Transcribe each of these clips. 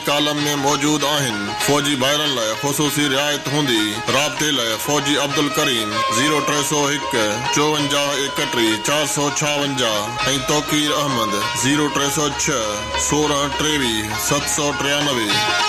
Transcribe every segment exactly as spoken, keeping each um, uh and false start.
Column میں موجود آہن. فوجی بھائرن لائے خصوصی رعایت ہوندی. رابطے لائے فوجی عبدالکریم زیرو ٹے سو ایک چوونجا اکٹری چار سو چھاونجا ऐं توقیر احمد زیرو ٹے سو چھ سولہ ٹریوی ست سو ٹریانوے.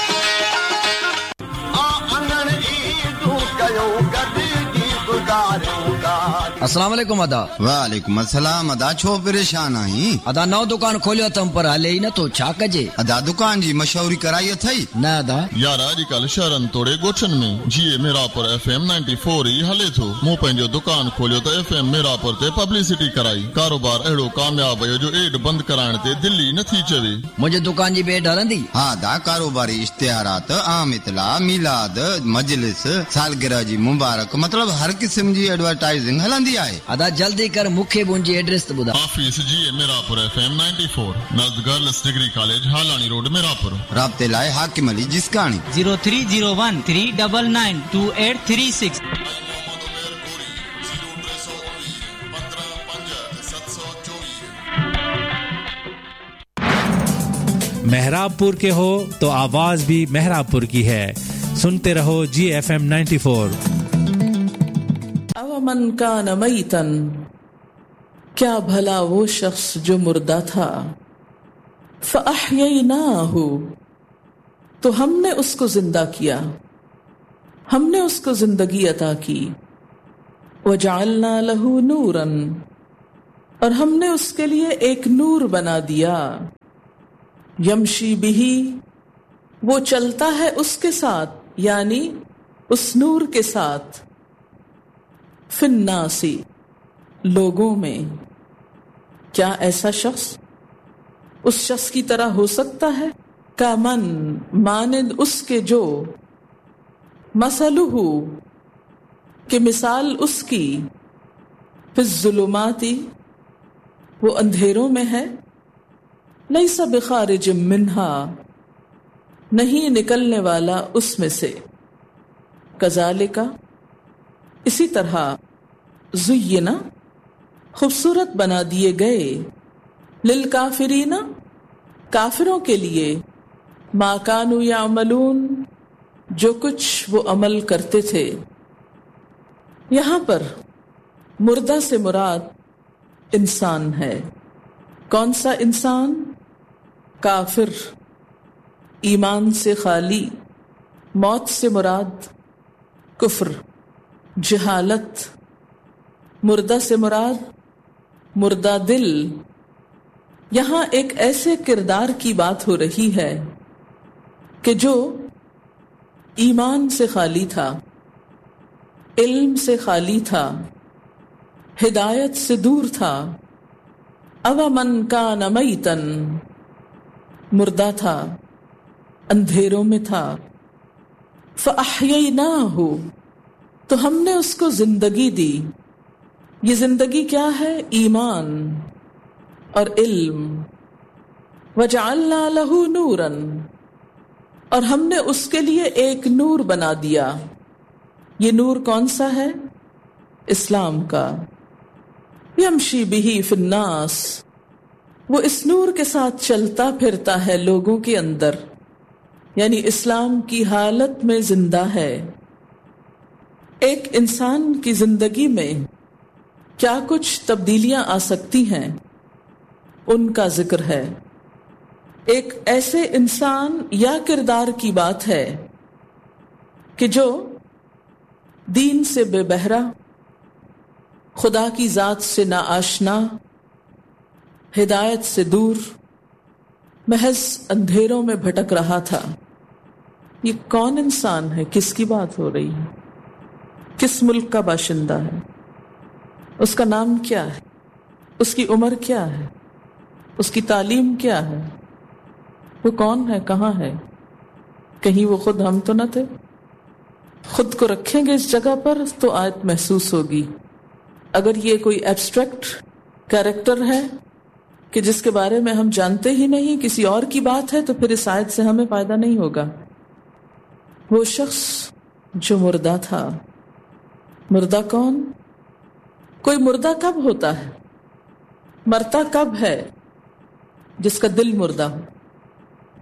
السلام علیکم ادا. وعلیکم السلام. ادا چھو پریشان آहीं؟ ادا نو دکان کھولयो تم پر ہلے ہی نہ تو چھا کجے. ادا دکان جی مشہوری کرائی تھئی نہ ادا یار اॼुकल्ह शहरनि तोड़े ॻोठनि में जीअं मिरापुर F M ninety four E हले थो. मूं पंहिंजो दुकान खोलियो त एफ एम मिरापुर ते पब्लिसिटी कराई. कारोबार अहिड़ो कामयाब हुयो जो एड बंदि कराइण ते दिल्ली नथी चवे. मुंहिंजे दुकान जी बेड हलंदी. हा दा कारोबारी इश्तिहारात आम इतला मिलाद मजलिस सालगिरह जी मुबारक मतलब हर किस्म जी एडवर्टाइजिंग हलंदी आहे. अदा जल्दी कर मूंखे मुंहिंजी एड्रेस त ॿुधा. ऑफिस जी मिरापुर F M ninety four नज़द girls degree college हालानी road मिरापुर. राब्ते लाइ हाकिम Ali जिसकानी zero three zero one three nine nine two eight three six. मेहराबपुर के हो तो आवाज भी मेहराबपुर की है. सुनते रहो जी एफ एम नाइंटी फोर. अवमन कान मैतन, क्या भला वो शख्स जो मुर्दा था, फ़अह्ययनाहु, तो हमने उसको जिंदा किया, हमने उसको जिंदगी अता की. वजअलना लहू नूरन, और हमने उसके लिए एक नूर बना दिया. यमशी बिही, वो चलता है उसके साथ, यानी उस नूर के साथ. फिन्नासी, लोगों में. क्या ऐसा शख्स उस शख्स की तरह हो सकता है? का मन, मानिंद उसके जो, मसलुहु, कि मिसाल उसकी, फिज़्ज़ुलुमाती, वो अंधेरों में है. लैसा बिखारिज मिन्हा, नहीं निकलने वाला उसमें से. कज़ालिका, इसी तरह. ज़ुय्यिना, खूबसूरत बना दिए गए. लिल काफिरीना, काफिरों के लिए. मा कानू यामलून, जो कुछ वो अमल करते थे. यहाँ पर मुर्दा से मुराद इंसान है. कौन सा इंसान? काफिर, ईमान से खाली. मौत से मुराद कुफ्र, जहालत. मुर्दा से मुराद मुर्दा दिल. यहाँ एक ऐसे किरदार की बात हो रही है कि जो ईमान से खाली था, इल्म से खाली था, हिदायत से दूर था. अवमन कान मैतन, मुर्दा था, अंधेरों में था. फ़अह्ययनाहु, तो हमने उसको जिंदगी दी. ये जिंदगी क्या है? ईमान और इल्म. वजअलना लहू नूरन, और हमने उसके लिए एक नूर बना दिया. ये नूर कौन सा है? इस्लाम का. यमशी बिही फिन्नास, वो इस नूर के साथ चलता फिरता है लोगों के अंदर, यानी इस्लाम की हालत में जिंदा है. एक इंसान की जिंदगी में क्या कुछ तब्दीलियां आ सकती हैं, उनका जिक्र है. एक ऐसे इंसान या किरदार की बात है कि जो दीन से बेबहरा, खुदा की जात से नाआशना, हिदायत से दूर, महज अंधेरों में भटक रहा था. ये कौन इंसान है? किसकी बात हो रही है? किस मुल्क का बाशिंदा है? उसका नाम क्या है? उसकी उम्र क्या है? उसकी तालीम क्या है? वो कौन है? कहाँ है? कहीं वो खुद हम तो न थे? खुद को रखेंगे इस जगह पर तो आयत महसूस होगी. अगर ये कोई एब्स्ट्रैक्ट कैरेक्टर है कि जिसके बारे में हम जानते ही नहीं, किसी और की बात है, तो फिर इस आयत से हमें फायदा नहीं होगा. वो शख्स जो मुर्दा था. मुर्दा कौन? कोई मुर्दा कब होता है? मरता कब है? जिसका दिल मुर्दा हो.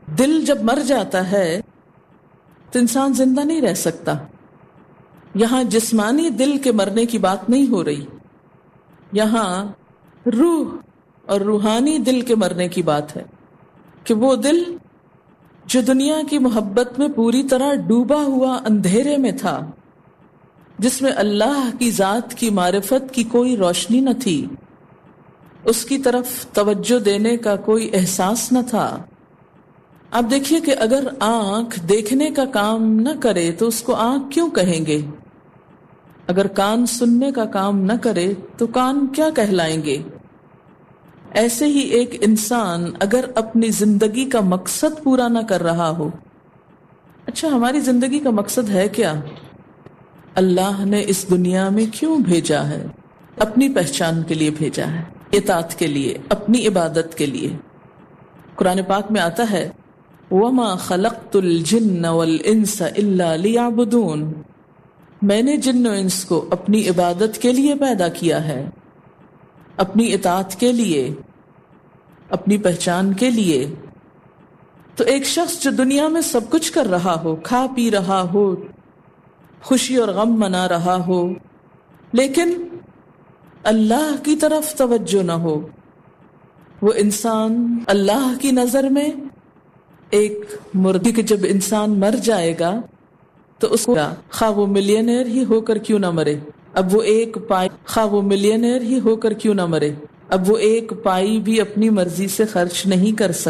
دل جب مر جاتا ہے تو انسان زندہ نہیں رہ سکتا. یہاں جسمانی دل کے مرنے کی بات نہیں ہو رہی، یہاں روح اور روحانی دل کے مرنے کی بات ہے کہ وہ دل جو دنیا کی محبت میں پوری طرح ڈوبا ہوا اندھیرے میں تھا، جس میں اللہ کی ذات کی معرفت کی کوئی روشنی نہ تھی، اس کی طرف توجہ دینے کا کوئی احساس نہ تھا. آپ دیکھیے کہ اگر آنکھ دیکھنے کا کام نہ کرے تو اس کو آنکھ کیوں کہیں گے؟ اگر کان سننے کا کام نہ کرے تو کان کیا کہلائیں گے؟ ایسے ہی ایک انسان اگر اپنی زندگی کا مقصد پورا نہ کر رہا ہو. اچھا، ہماری زندگی کا مقصد ہے کیا؟ اللہ نے اس دنیا میں کیوں بھیجا ہے؟ اپنی پہچان کے لیے بھیجا ہے، اطاعت کے لیے، اپنی عبادت کے لیے. قرآن پاک میں آتا ہے وَمَا خَلَقْتُ الْجِنَّ وَالْإِنسَ إِلَّا لِيَعْبُدُونَ، میں نے جن و انس کو اپنی عبادت کے لیے پیدا کیا ہے، اپنی اطاعت کے لیے، اپنی پہچان کے لیے. تو ایک شخص جو دنیا میں سب کچھ کر رہا ہو، کھا پی رہا ہو، خوشی اور غم منا رہا ہو، لیکن اللہ کی طرف توجہ نہ ہو، وہ انسان اللہ کی نظر میں ایک مردے کہ جب انسان مر جائے گا تو اس کو خواہ وہ ملینئر ہی ہو کر کیوں نہ مرے، اب وہ ایک پائی خواہ وہ ملینئر ہی ہو کر کیوں نہ مرے اب وہ ایک پائی بھی اپنی مرضی سے خرچ نہیں کر سکتا.